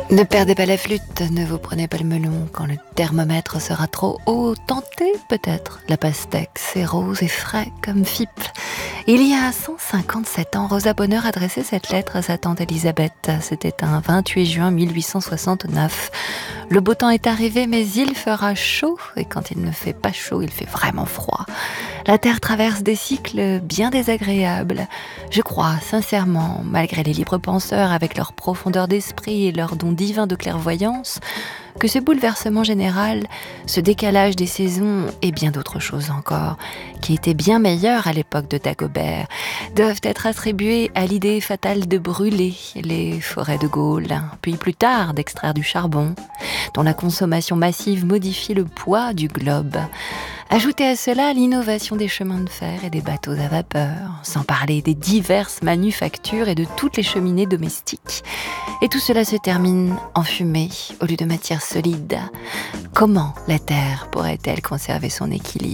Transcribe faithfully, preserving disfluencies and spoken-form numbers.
Ne perdez pas la flûte, ne vous prenez pas le melon quand le thermomètre sera trop haut. Tentez peut-être la pastèque, c'est rose et frais comme Fippe. Il y a cent cinquante-sept ans, Rosa Bonheur adressait cette lettre à sa tante Elisabeth. C'était un vingt-huit juin mille huit cent soixante-neuf. Le beau temps est arrivé, mais il fera chaud. Et quand il ne fait pas chaud, il fait vraiment froid. La Terre traverse des cycles bien désagréables. Je crois sincèrement, malgré les libres penseurs avec leur profondeur d'esprit et leur don divin de clairvoyance, que ce bouleversement général, ce décalage des saisons et bien d'autres choses encore, qui étaient bien meilleures à l'époque de Dagobert, doivent être attribués à l'idée fatale de brûler les forêts de Gaulle, puis plus tard d'extraire du charbon, dont la consommation massive modifie le poids du globe. Ajoutez à cela l'innovation des chemins de fer et des bateaux à vapeur, sans parler des diverses manufactures et de toutes les cheminées domestiques. Et tout cela se termine en fumée au lieu de matière solide. Comment la Terre pourrait-elle conserver son équilibre ?